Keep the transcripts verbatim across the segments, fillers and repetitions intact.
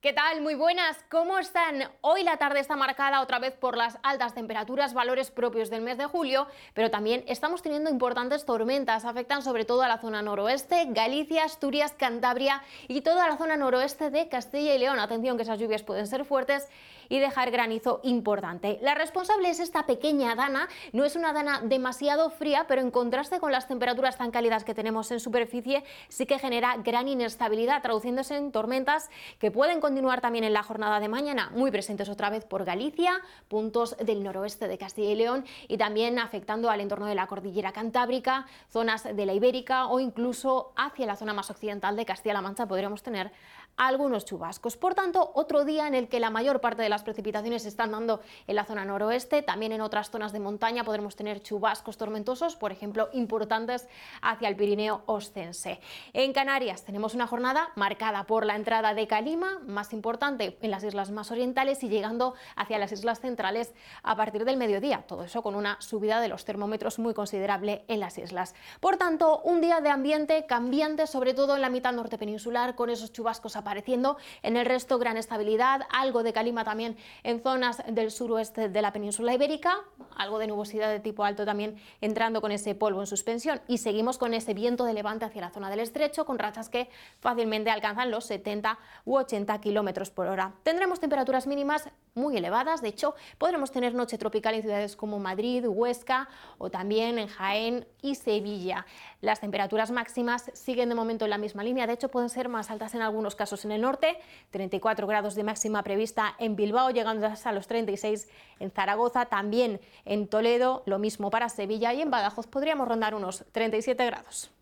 ¿Qué tal? Muy buenas, ¿cómo están? Hoy la tarde está marcada otra vez por las altas temperaturas, valores propios del mes de julio, pero también estamos teniendo importantes tormentas, afectan sobre todo a la zona noroeste, Galicia, Asturias, Cantabria y toda la zona noroeste de Castilla y León. Atención que esas lluvias pueden ser fuertes y dejar granizo importante. La responsable es esta pequeña dana, no es una dana demasiado fría, pero en contraste con las temperaturas tan cálidas que tenemos en superficie, sí que genera gran inestabilidad, traduciéndose en tormentas que pueden continuar también en la jornada de mañana, muy presentes otra vez por Galicia, puntos del noroeste de Castilla y León y también afectando al entorno de la cordillera cantábrica, zonas de la Ibérica o incluso hacia la zona más occidental de Castilla-La Mancha podríamos tener algunos chubascos. Por tanto, otro día en el que la mayor parte de las precipitaciones se están dando en la zona noroeste, también en otras zonas de montaña podremos tener chubascos tormentosos, por ejemplo, importantes hacia el Pirineo Oscense. En Canarias tenemos una jornada marcada por la entrada de calima, más importante en las islas más orientales y llegando hacia las islas centrales a partir del mediodía, todo eso con una subida de los termómetros muy considerable en las islas. Por tanto, un día de ambiente cambiante, sobre todo en la mitad norte peninsular, con esos chubascos apareciendo, en el resto gran estabilidad, algo de calima también en zonas del suroeste de la península ibérica, algo de nubosidad de tipo alto también entrando con ese polvo en suspensión y seguimos con ese viento de levante hacia la zona del estrecho con rachas que fácilmente alcanzan los setenta u ochenta kilómetros por hora. Tendremos temperaturas mínimas muy elevadas, de hecho podremos tener noche tropical en ciudades como Madrid, Huesca o también en Jaén y Sevilla. Las temperaturas máximas siguen de momento en la misma línea, de hecho pueden ser más altas en algunos casos en el norte, treinta y cuatro grados de máxima prevista en Bilbao, llegando hasta los treinta y seis en Zaragoza, también en Toledo, lo mismo para Sevilla y en Badajoz podríamos rondar unos treinta y siete grados.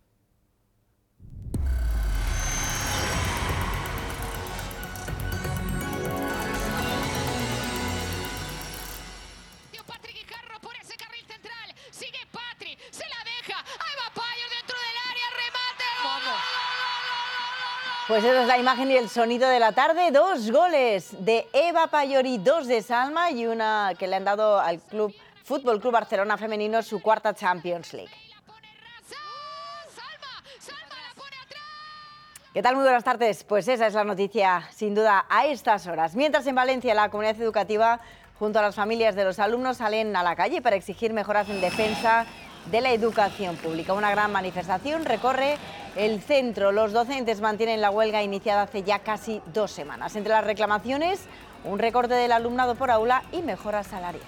Pues esa es la imagen y el sonido de la tarde. Dos goles de Eva Payori, dos de Salma y una que le han dado al Club Fútbol Club Barcelona Femenino su cuarta Champions League. ¿Qué tal? Muy buenas tardes. Pues esa es la noticia, sin duda, a estas horas. Mientras en Valencia la comunidad educativa, junto a las familias de los alumnos, salen a la calle para exigir mejoras en defensa de la educación pública. Una gran manifestación recorre el centro. Los docentes mantienen la huelga iniciada hace ya casi dos semanas. Entre las reclamaciones, un recorte del alumnado por aula y mejoras salariales.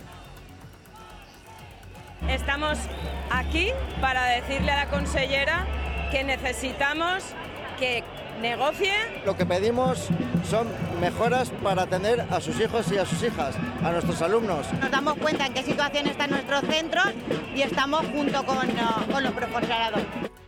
Estamos aquí para decirle a la consellera que necesitamos que negocie. Lo que pedimos son mejoras para atender a sus hijos y a sus hijas, a nuestros alumnos. Nos damos cuenta en qué situación están nuestros centros y estamos junto con, uh, con los profesorados.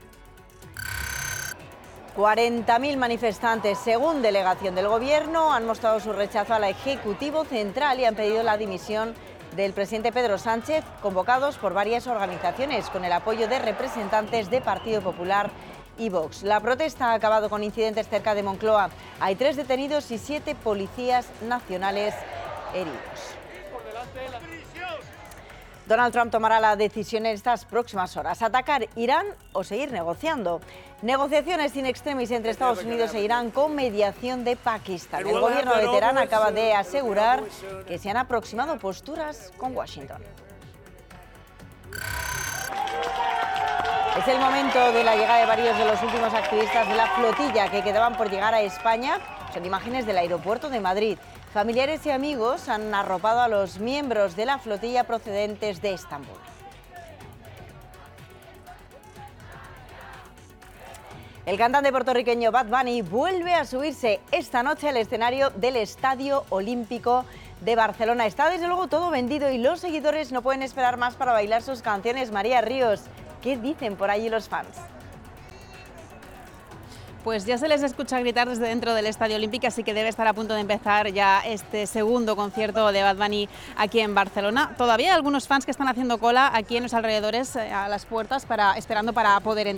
cuarenta mil manifestantes, según delegación del Gobierno, han mostrado su rechazo al Ejecutivo Central y han pedido la dimisión del presidente Pedro Sánchez, convocados por varias organizaciones con el apoyo de representantes de Partido Popular y Vox. La protesta ha acabado con incidentes cerca de Moncloa. Hay tres detenidos y siete policías nacionales heridos. Donald Trump tomará la decisión en estas próximas horas: atacar Irán o seguir negociando. Negociaciones in extremis entre Estados Unidos e Irán con mediación de Pakistán. El gobierno de Teherán acaba de asegurar que se han aproximado posturas con Washington. Es el momento de la llegada de varios de los últimos activistas de la flotilla que quedaban por llegar a España. Son imágenes del aeropuerto de Madrid. Familiares y amigos han arropado a los miembros de la flotilla procedentes de Estambul. El cantante puertorriqueño Bad Bunny vuelve a subirse esta noche al escenario del Estadio Olímpico de Barcelona. Está desde luego todo vendido y los seguidores no pueden esperar más para bailar sus canciones. María Ríos, ¿qué dicen por allí los fans? Pues ya se les escucha gritar desde dentro del Estadio Olímpico, así que debe estar a punto de empezar ya este segundo concierto de Bad Bunny aquí en Barcelona. Todavía hay algunos fans que están haciendo cola aquí en los alrededores, a las puertas, para, esperando para poder entrar.